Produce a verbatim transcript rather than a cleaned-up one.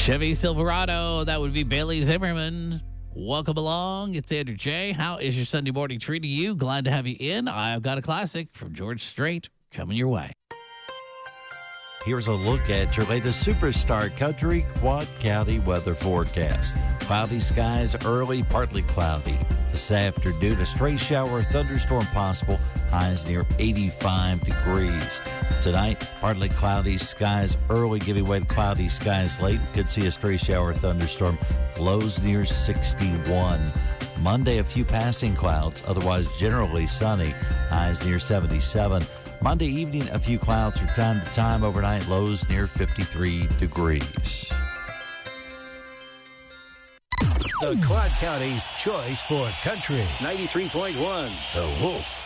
Chevy Silverado, that would be Bailey Zimmerman. Welcome along. It's Andrew J. How is your Sunday morning treating you? Glad to have you in. I've got a classic from George Strait coming your way. Here's a look at your latest Superstar Country Quad County weather forecast. Cloudy skies early, partly cloudy. This afternoon, a stray shower or thunderstorm possible. Highs near eighty-five degrees. Tonight, partly cloudy skies early, giving way to cloudy skies late. Could see a stray shower or thunderstorm. Lows near sixty-one. Monday, a few passing clouds, otherwise generally sunny. Highs near seventy-seven. Monday evening, a few clouds from time to time. Overnight, lows near fifty-three degrees. The Quad County's choice for country. ninety-three point one, The Wolf.